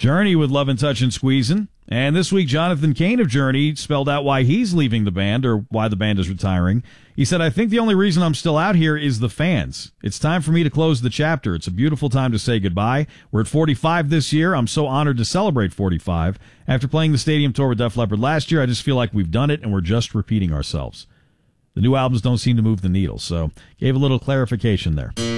Journey with Love and Touch and Squeezin'. And this week, Jonathan Cain of Journey spelled out why he's leaving the band, or why the band is retiring. He said, I think the only reason I'm still out here is the fans. It's time for me to close the chapter. It's a beautiful time to say goodbye. We're at 45 this year. I'm so honored to celebrate 45. After playing the stadium tour with Def Leppard last year, I just feel like we've done it and we're just repeating ourselves. The new albums don't seem to move the needle, so gave a little clarification there.